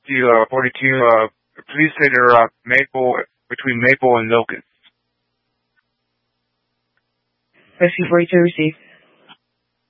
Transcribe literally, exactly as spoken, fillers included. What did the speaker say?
rescue uh, forty-two. Uh, please say they're uh, Maple between Maple and Locust. Rescue forty-two received.